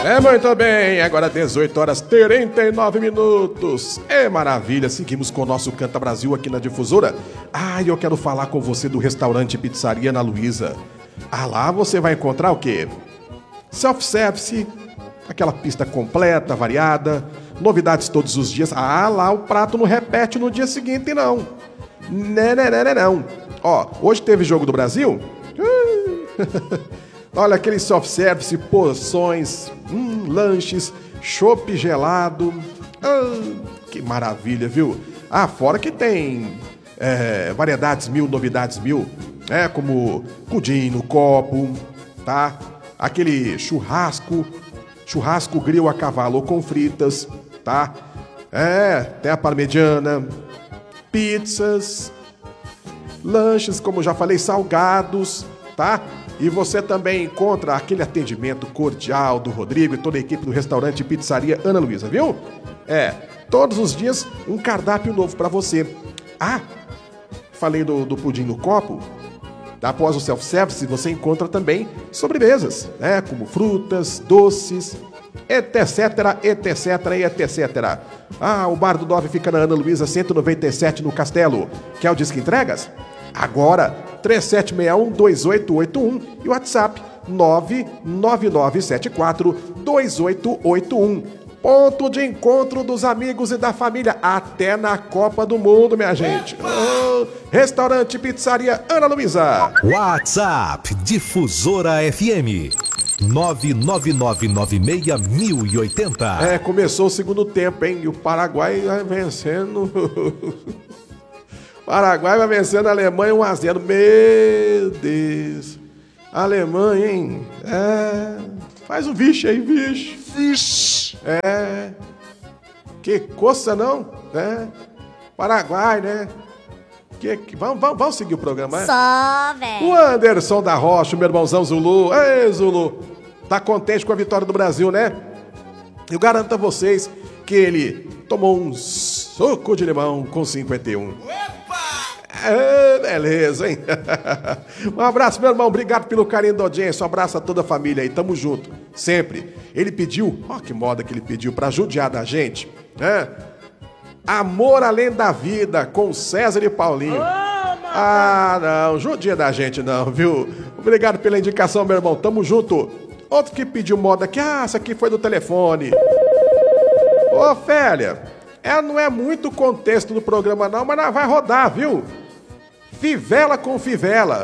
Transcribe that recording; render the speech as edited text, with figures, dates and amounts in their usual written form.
Muito bem, agora 18 horas 39 minutos. É maravilha, seguimos com o nosso Canta Brasil aqui na Difusora. Eu quero falar com você do restaurante Pizzaria Ana Luísa. Lá você vai encontrar o quê? Self-service, aquela pista completa, variada, novidades todos os dias. Lá o prato não repete no dia seguinte, não. Não. Hoje teve Jogo do Brasil? Olha, aquele self-service, porções, lanches, chopp gelado. Que maravilha, viu? Fora que tem variedades mil, novidades mil, como pudim no copo, tá? Aquele churrasco grill a cavalo ou com fritas, tá? Tem a parmegiana, pizzas, lanches, como já falei, salgados, tá? E você também encontra aquele atendimento cordial do Rodrigo e toda a equipe do restaurante Pizzaria Ana Luísa, viu? Todos os dias um cardápio novo pra você. Falei do pudim no copo. Após o self-service, você encontra também sobremesas, como frutas, doces, etc. O Bar do Nove fica na Ana Luísa 197 no Castelo. Quer o Disque Entregas? Agora, 3761-2881 e o WhatsApp 99974-2881. Ponto de encontro dos amigos e da família, até na Copa do Mundo, minha gente. Restaurante Pizzaria Ana Luísa. WhatsApp Difusora FM 999961080. Começou o segundo tempo, hein? E o Paraguai vai vencendo. Paraguai vai vencendo a Alemanha 1-0. Meu Deus. Alemanha, hein? Faz um vixe aí, vixe. Vixe. Que coça, não? Paraguai, né? Vamos seguir o programa, Só, velho. O Anderson da Rocha, meu irmãozão Zulu. Ei, Zulu. Tá contente com a vitória do Brasil, né? Eu garanto a vocês que ele tomou um suco de limão com 51. Beleza, hein? Um abraço, meu irmão. Obrigado pelo carinho da audiência. Um abraço a toda a família aí. Tamo junto. Sempre. Ele pediu, que moda que ele pediu pra judiar da gente, Amor Além da Vida, com César e Paulinho. Não, judia da gente não, viu? Obrigado pela indicação, meu irmão. Tamo junto. Outro que pediu moda aqui, essa aqui foi do telefone. Félia, não é muito o contexto do programa não, mas vai rodar, viu? Fivela com Fivela.